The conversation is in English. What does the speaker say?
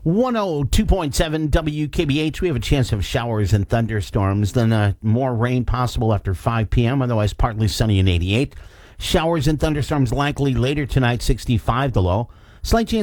102.7 WKBH. We have a chance of showers and thunderstorms, then more rain possible after 5 p.m., otherwise partly sunny and 88. Showers and thunderstorms likely later tonight, 65 the low. Slight chance